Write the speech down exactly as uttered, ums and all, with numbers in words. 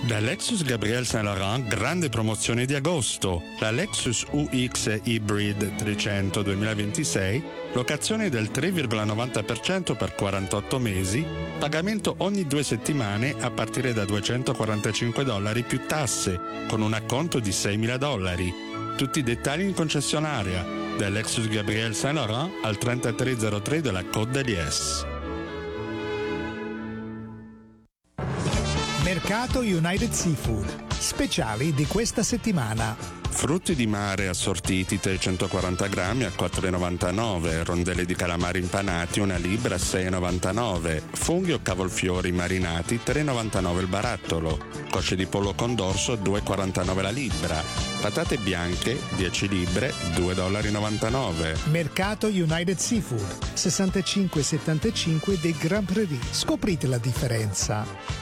Da Lexus Gabriel Saint Laurent, grande promozione di agosto. La Lexus U X Hybrid trecento duemilaventisei, locazione del tre virgola novanta per cento per quarantotto mesi, pagamento ogni due settimane a partire da duecentoquarantacinque dollari più tasse, con un acconto di seimila dollari. Tutti i dettagli in concessionaria. Da Lexus Gabriel Saint Laurent al trentatré zero tre della Côte d'Elies. Mercato United Seafood. Speciali di questa settimana. Frutti di mare assortiti trecentoquaranta grammi a quattro virgola novantanove, rondelle di calamari impanati una libra a sei virgola novantanove, funghi o cavolfiori marinati tre virgola novantanove il barattolo, cosce di pollo con dorso due virgola quarantanove la libra, patate bianche dieci libre due virgola novantanove dollari. Mercato United Seafood, sessantacinque settantacinque dei Grand Prairie. Scoprite la differenza.